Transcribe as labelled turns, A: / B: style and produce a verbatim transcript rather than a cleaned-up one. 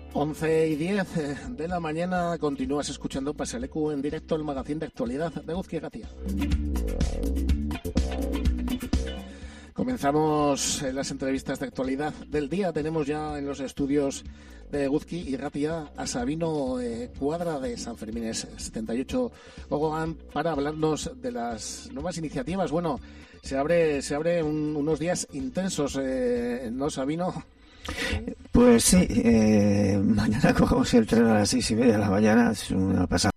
A: once y diez de la mañana continúas escuchando Pasalecu en directo, el magazín de actualidad de Eguzki Irratia. Comenzamos las entrevistas de actualidad del día. Tenemos ya en los estudios de Eguzki Irratia a Sabino eh, Cuadra de Sanfermines setenta y ocho Gogoan para hablarnos de las nuevas iniciativas. Bueno, se abre se abre un, unos días intensos, eh, ¿no, Sabino?
B: Pues sí, eh, mañana cogemos el tren a las seis y media de la mañana, es una pasada